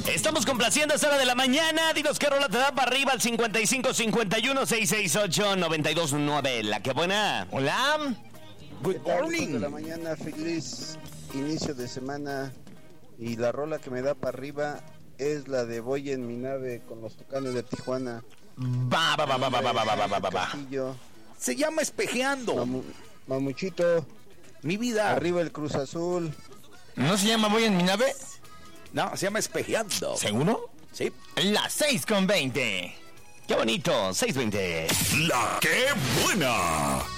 Estamos complaciendo a esta hora de la mañana. Dinos qué rola te da para arriba al 5551-668-929. La que buena. Hola. Good morning. De la mañana, feliz inicio de semana. Y la rola que me da para arriba es la de Voy en mi nave con los Tucanes de Tijuana. Va. Se llama Espejeando. Mamuchito. Mi vida. Arriba el Cruz Azul. ¿No se llama Voy en mi nave? No, se llama Espejeando. ¿Seguro? Sí. Las 6:20. Qué bonito, 6:20. La que buena.